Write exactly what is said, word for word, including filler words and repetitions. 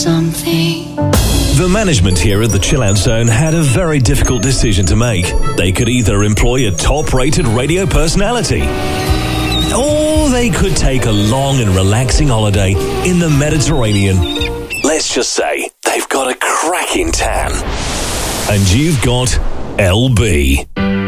something. The management here at the Chill Out Zone had a very difficult decision to make. They could either employ a top-rated radio personality, or they could take a long and relaxing holiday in the Mediterranean. Let's just say they've got a cracking tan. And you've got L B.